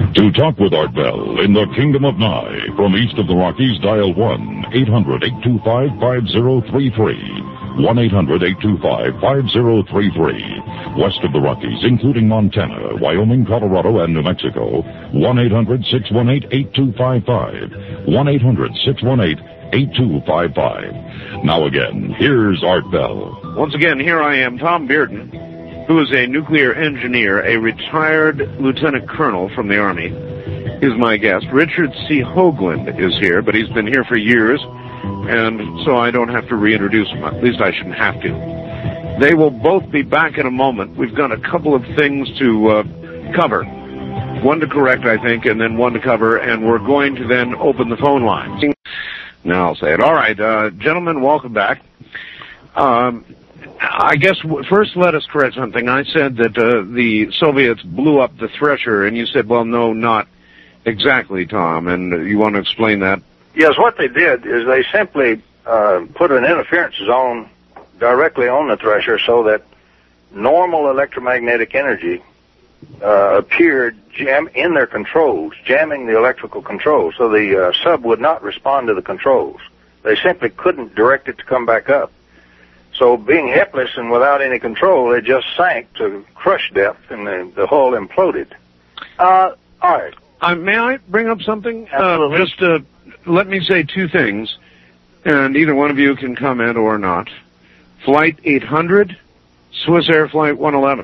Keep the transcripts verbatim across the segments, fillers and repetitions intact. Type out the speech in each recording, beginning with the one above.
To talk with Art Bell in the Kingdom of Nye, from east of the Rockies, dial one eight hundred eight two five five zero three three. one eight hundred eight two five five zero three three. West of the Rockies, including Montana, Wyoming, Colorado, and New Mexico, one eight hundred six one eight eight two five five. one eight hundred six one eight eight two five five. Now again, here's Art Bell. Once again, here I am, Tom Bearden, who is a nuclear engineer, a retired lieutenant colonel from the Army, is my guest. Richard C. Hoagland is here, but he's been here for years, and so I don't have to reintroduce him. At least I shouldn't have to. They will both be back in a moment. We've got a couple of things to uh, cover. One to correct, I think, and then one to cover, and we're going to then open the phone lines. Now I'll say it. All right, uh, gentlemen, welcome back. Um, I guess w- first let us correct something. I said that uh, the Soviets blew up the Thresher, and you said, well, no, not exactly, Tom, and you want to explain that? Yes, what they did is they simply uh, put an interference zone directly on the Thresher so that normal electromagnetic energy uh, appeared jam in their controls, jamming the electrical controls, so the uh, sub would not respond to the controls. They simply couldn't direct it to come back up. So being helpless and without any control, they just sank to crush depth, and the, the hull imploded. Uh, all right. Uh, may I bring up something? Absolutely. Uh, just uh, let me say two things, and either one of you can comment or not. Flight eight hundred, Swiss Air Flight one eleven.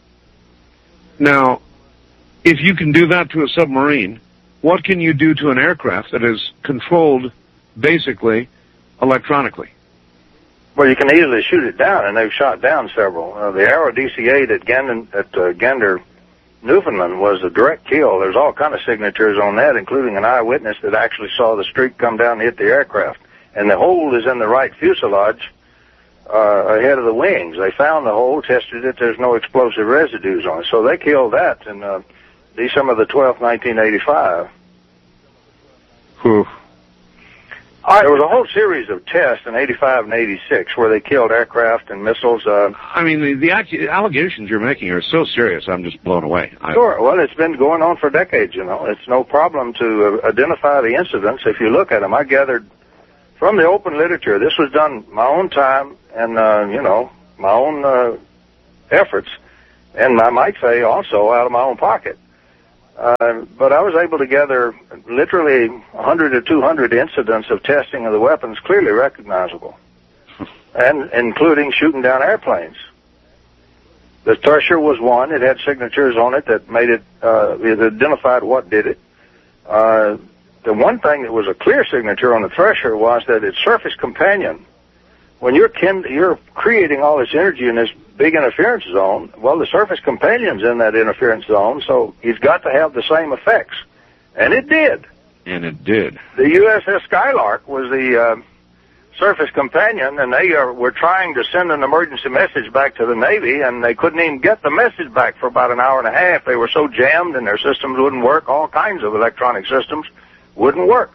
Now, if you can do that to a submarine, what can you do to an aircraft that is controlled, basically, electronically? Well, you can easily shoot it down, and they've shot down several. Uh, the Arrow D C eight at Gander, at uh, Gander, Newfoundland was a direct kill. There's all kind of signatures on that, including an eyewitness that actually saw the streak come down and hit the aircraft. And the hole is in the right fuselage uh, ahead of the wings. They found the hole, tested it. There's no explosive residues on it. So they killed that in uh, December the twelfth, nineteen eighty-five. Whew. There was a whole series of tests in eighty-five and eighty-six where they killed aircraft and missiles. Uh, I mean, the, the ac- allegations you're making are so serious, I'm just blown away. I... Sure. Well, it's been going on for decades, you know. It's no problem to uh, identify the incidents if you look at them. I gathered from the open literature, this was done my own time and, uh, you know, my own uh, efforts, and I might say also out of my own pocket. Uh, but I was able to gather literally one hundred to two hundred incidents of testing of the weapons clearly recognizable, and including shooting down airplanes. The Thresher was one. It had signatures on it that made it, uh, it identified what did it. Uh, the one thing that was a clear signature on the Thresher was that its surface companion, when you're kin- you're creating all this energy in this big interference zone, well, the surface companion's in that interference zone, so he's got to have the same effects. And it did. And it did. The U S S Skylark was the uh, surface companion, and they are, were trying to send an emergency message back to the Navy, and they couldn't even get the message back for about an hour and a half. They were so jammed, and their systems wouldn't work. All kinds of electronic systems wouldn't work.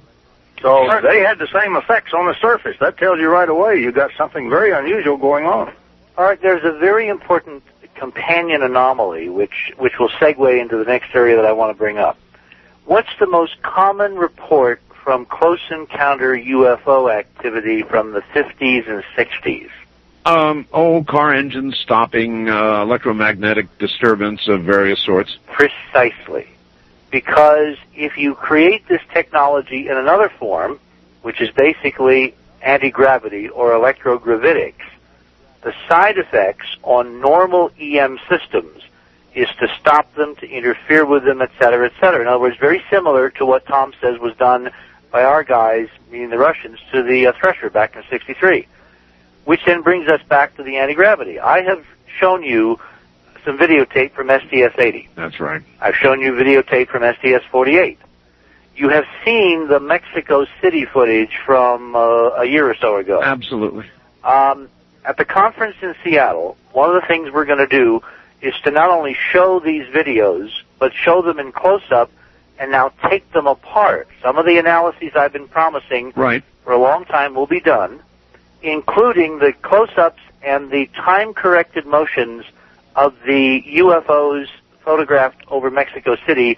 So they had the same effects on the surface. That tells you right away you got something very unusual going on. All right, there's a very important companion anomaly, which, which will segue into the next area that I want to bring up. What's the most common report from close encounter U F O activity from the fifties and sixties? Um, oh, car engines stopping, uh, electromagnetic disturbance of various sorts. Precisely. Because if you create this technology in another form, which is basically anti-gravity or electrogravitics, the side effects on normal E M systems is to stop them, to interfere with them, et cetera, et cetera. In other words, very similar to what Tom says was done by our guys, meaning the Russians, to the uh, Thresher back in sixty-three, which then brings us back to the anti-gravity. I have shown you some videotape from S T S eighty. That's right. I've shown you videotape from S T S forty-eight. You have seen the Mexico City footage from uh, a year or so ago. Absolutely. Um, at the conference in Seattle, one of the things we're going to do is to not only show these videos, but show them in close-up and now take them apart. Some of the analyses I've been promising right. for a long time will be done, including the close-ups and the time-corrected motions of the U F Os photographed over Mexico City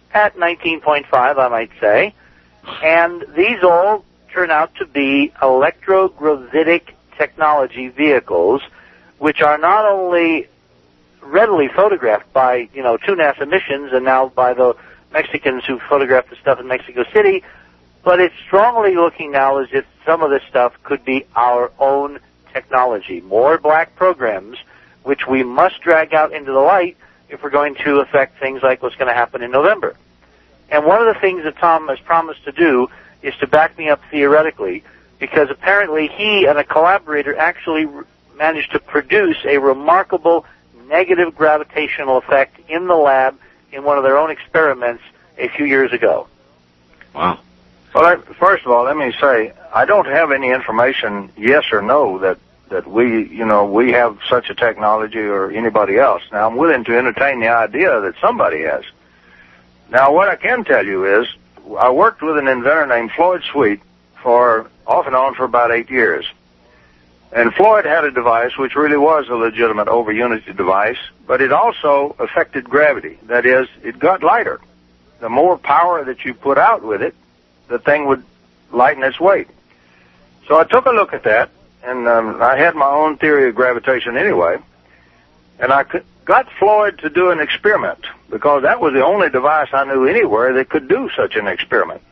at nineteen point five, I might say. And these all turn out to be electrogravitic technology vehicles, which are not only readily photographed by, you know, two NASA missions and now by the Mexicans who photographed the stuff in Mexico City, but it's strongly looking now as if some of this stuff could be our own technology. More black programs, which we must drag out into the light if we're going to affect things like what's going to happen in November. And one of the things that Tom has promised to do is to back me up theoretically, because apparently he and a collaborator actually managed to produce a remarkable negative gravitational effect in the lab in one of their own experiments a few years ago. Wow. Well, I, first of all, let me say, I don't have any information, yes or no, that, that we, you know, we have such a technology or anybody else. Now, I'm willing to entertain the idea that somebody has. Now, what I can tell you is, I worked with an inventor named Floyd Sweet for, off and on for about eight years. And Floyd had a device which really was a legitimate over-unity device, but it also affected gravity. That is, it got lighter. The more power that you put out with it, the thing would lighten its weight. So I took a look at that, and um, I had my own theory of gravitation anyway, and I could, got Floyd to do an experiment, because that was the only device I knew anywhere that could do such an experiment.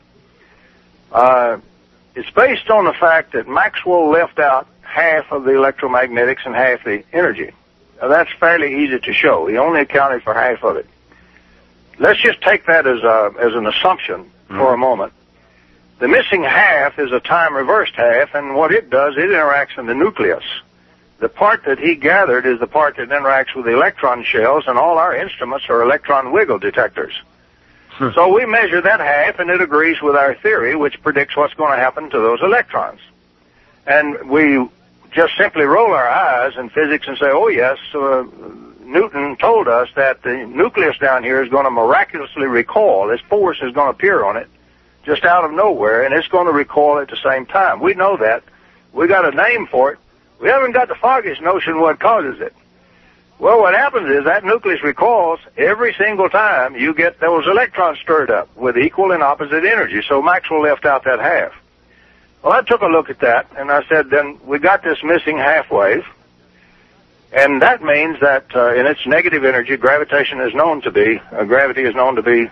Uh, it's based on the fact that Maxwell left out half of the electromagnetics and half the energy. Now, that's fairly easy to show. He only accounted for half of it. Let's just take that as a, as an assumption mm-hmm. for a moment. The missing half is a time-reversed half, and what it does, it interacts in the nucleus. The part that he gathered is the part that interacts with the electron shells, and all our instruments are electron wiggle detectors. Hmm. So we measure that half, and it agrees with our theory, which predicts what's going to happen to those electrons. And we just simply roll our eyes in physics and say, oh, yes, uh, Newton told us that the nucleus down here is going to miraculously recoil. This force is going to appear on it just out of nowhere, and it's going to recoil at the same time. We know that. We got a name for it. We haven't got the foggiest notion what causes it. Well, what happens is that nucleus recoils every single time you get those electrons stirred up with equal and opposite energy. So Maxwell left out that half. Well, I took a look at that, and I said, then we got this missing half wave, and that means that uh, in its negative energy, gravitation is known to be, uh, gravity is known to be